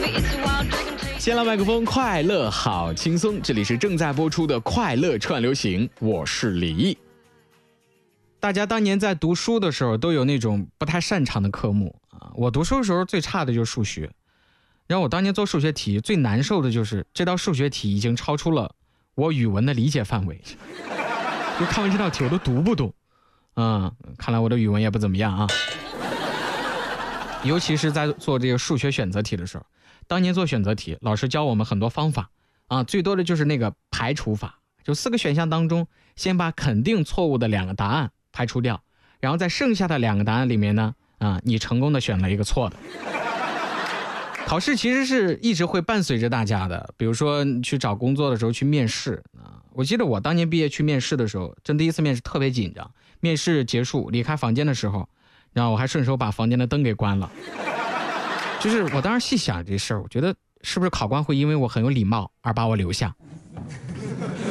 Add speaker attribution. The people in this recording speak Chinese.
Speaker 1: 先来麦克风，快乐好轻松，这里是正在播出的快乐串流行，我是李毅。大家当年在读书的时候都有那种不太擅长的科目啊，我读书的时候最差的就是数学，然后我当年做数学题最难受的就是这道数学题已经超出了我语文的理解范围，就看完这道题我都读不懂，看来我的语文也不怎么样啊。尤其是在做这个数学选择题的时候，当年做选择题老师教我们很多方法啊，最多的就是那个排除法，就4个选项当中先把肯定错误的2个答案排除掉，然后在剩下的2个答案里面呢，你成功的选了一个错的。考试其实是一直会伴随着大家的，比如说去找工作的时候去面试啊，我记得我当年毕业去面试的时候，真第一次面试特别紧张，面试结束离开房间的时候，然后我还顺手把房间的灯给关了。就是我当时细想这事儿，我觉得是不是考官会因为我很有礼貌而把我留下？